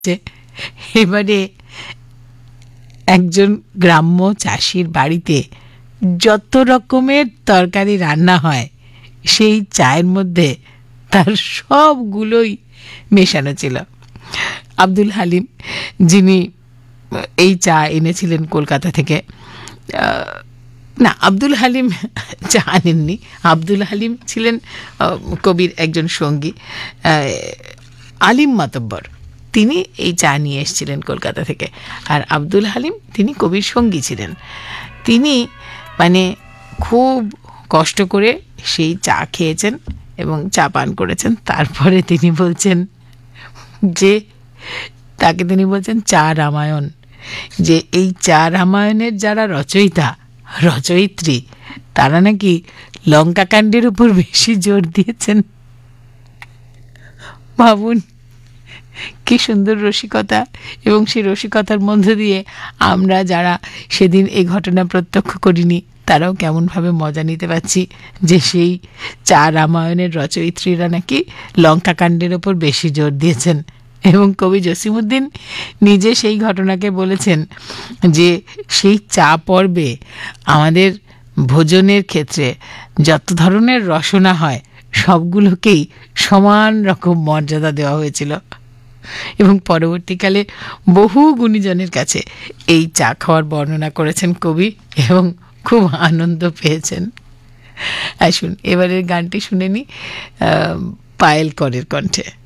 এবারে একজন গ্রাম্য চাষির বাড়িতে যত রকমের তরকারি রান্না হয় সেই চায়ের মধ্যে তার সবগুলোই মেশানো ছিল। আব্দুল হালিম, যিনি এই চা এনেছিলেন কলকাতা থেকে, না, আব্দুল হালিম চা আনেননি, আব্দুল হালিম ছিলেন কবির একজন সঙ্গী, আলিম মাতব্বর, তিনি এই চা নিয়ে এসেছিলেন কলকাতা থেকে। আর আব্দুল হালিম তিনি কবির সঙ্গী ছিলেন। তিনি মানে খুব কষ্ট করে সেই চা খেয়েছেন এবং চা পান করেছেন। তারপরে তিনি বলছেন যে, তাকে তিনি বলছেন চা রামায়ণ, যে এই চা রামায়ণের যারা রচয়িত্রী তারা নাকি লঙ্কাকাণ্ডের উপর বেশি জোর দিয়েছেন। ভাবুন কি সুন্দর রসিকতা, এবং সেই রসিকতার মধ্য দিয়ে আমরা যারা সেদিন এই ঘটনা প্রত্যক্ষ করিনি তারাও কেমনভাবে মজা নিতে পারছি যে সেই চা রামায়ণের রচয়িত্রীরা নাকি লঙ্কাকাণ্ডের ওপর বেশি জোর দিয়েছেন। এবং কবি জসিমউদ্দিন নিজে সেই ঘটনাকে বলেছেন যে সেই চা পর্বে আমাদের ভোজনের ক্ষেত্রে যত ধরনের রসনা হয় সবগুলোকেই সমান রকম মর্যাদা দেওয়া হয়েছিল। এবং পরবর্তীকালে বহু গুণীজনের কাছে এই চা খাওয়ার বর্ণনা করেছেন কবি এবং খুব আনন্দ পেয়েছেন। আসুন এবারের গানটি শুনে নি পায়েল করের কণ্ঠে।